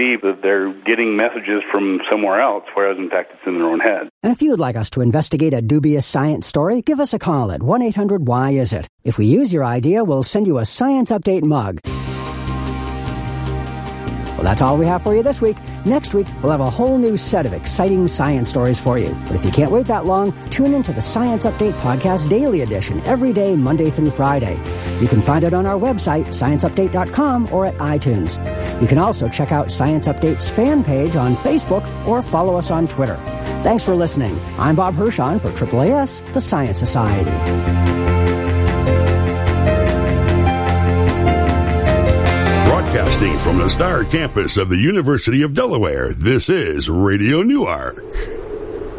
that they're getting messages from somewhere else, whereas in fact it's in their own head. And if you'd like us to investigate a dubious science story, give us a call at 1-800-WHY-IS-IT. If we use your idea, we'll send you a Science Update mug. Well, that's all we have for you this week. Next week, we'll have a whole new set of exciting science stories for you. But if you can't wait that long, tune into the Science Update Podcast Daily Edition every day, Monday through Friday. You can find it on our website, scienceupdate.com, or at iTunes. You can also check out Science Update's fan page on Facebook or follow us on Twitter. Thanks for listening. I'm Bob Hirshon for AAAS, the Science Society. Broadcasting from the Star Campus of the University of Delaware, this is Radio Newark.